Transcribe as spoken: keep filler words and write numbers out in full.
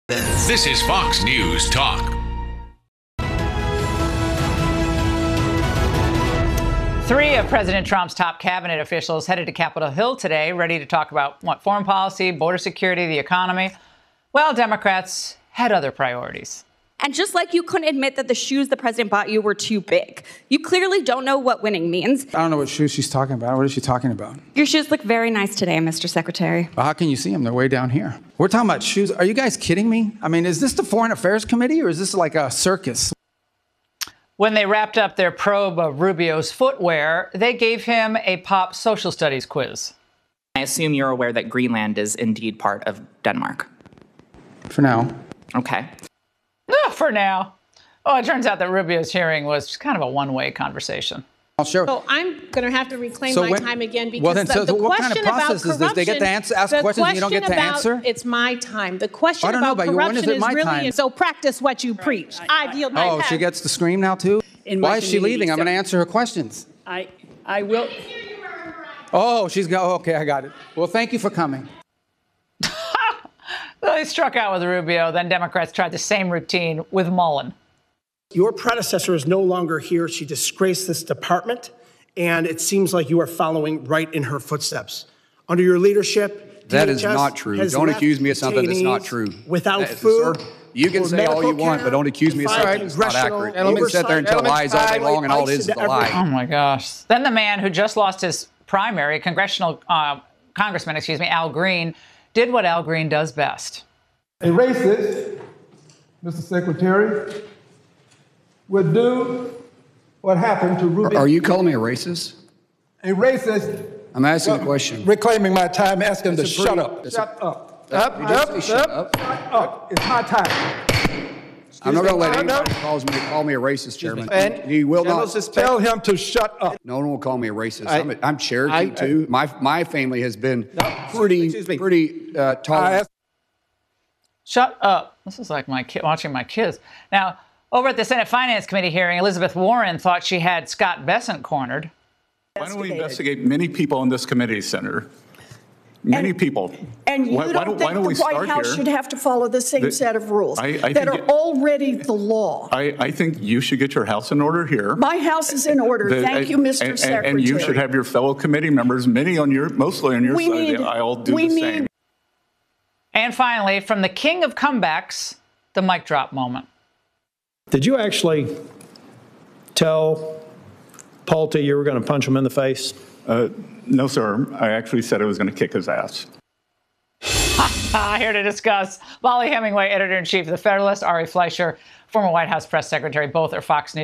This is Fox News Talk. Three of President Trump's top cabinet officials headed to Capitol Hill today, ready to talk about what foreign policy, border security, the economy. Well, Democrats had other priorities. And just like you couldn't admit that the shoes the president bought you were too big, you clearly don't know what winning means. I don't know what shoes she's talking about. What is she talking about? Your shoes look very nice today, Mister Secretary. Well, how can you see them? They're way down here. We're talking about shoes. Are you guys kidding me? I mean, is this the Foreign Affairs Committee or is this like a circus? When they wrapped up their probe of Rubio's footwear, they gave him a pop social studies quiz. I assume you're aware that Greenland is indeed part of Denmark. For now. Okay. Oh, for now. Oh, it turns out that Rubio's hearing was just kind of a one-way conversation. I'll share. So I'm going to have to reclaim So my when- time again because well, then, the, so the what question kind of process about is this? They get to answer- ask the questions and you don't get to question about- answer? It's my time. The question I don't know about about you. When corruption is it is my really time? so practice what you preach. I yield my Oh, time. she gets to scream now too? In my Why is she community, leaving? I'm so- going to answer her questions. I, I will. Oh, she's go. Okay, I got it. Well, thank you for coming. They struck out with Rubio. Then Democrats tried the same routine with Mullen. Your predecessor is no longer here. She disgraced this department, and it seems like you are following right in her footsteps. Under your leadership, That is D H S not true. has Don't left accuse me of something that's not detainees true. Without That- food. sir, you can or say all you medical want, care, but don't accuse me of defied something that's not congressional accurate. You can sit there and tell oversight, lies all day elements long, and all it is is into a lie. Oh, my gosh. Then the man who just lost his primary, congressional uh, congressman, excuse me, Al Green, did what Al Green does best. A racist, Mister Secretary, would do what happened to Rubio. Are you calling me a racist? A racist. I'm asking well, a question. Reclaiming my time, asking him to That's a shut pretty- up. that's Shut a- up. that's- Up, you just up, say shut up, up. shut up. It's my time. I'm not going to let me. anybody No. calls me, call me a racist, Chairman. And You will General, not. just tell him to shut up. No one will call me a racist. I- I'm, a, I'm Cherokee, I- I- too. My, my family has been No, pretty, excuse me. pretty uh, I tolerant. asked Shut up. This is like my kid watching my kids. Now, over at the Senate Finance Committee hearing, Elizabeth Warren thought she had Scott Bessent cornered. Why don't we investigate many people in this committee, Senator? Many And- people. And you Why- why don't don't- think why don't the we White start House here? should have to follow the same The- set of rules I- I that think are it- already the law? I, I think you should get your house in order here. My house is in order. The- Thank you, Mister and- and- Secretary. And you should have your fellow committee members, many on your, mostly on your We side need- of the aisle, do we the need- same. And finally, from the king of comebacks, the mic drop moment. Did you actually tell Paul you were going to punch him in the face? Uh, no, sir. I actually said I was going to kick his ass. Here to discuss, Molly Hemingway, editor-in-chief of The Federalist, Ari Fleischer, former White House press secretary, both are Fox News.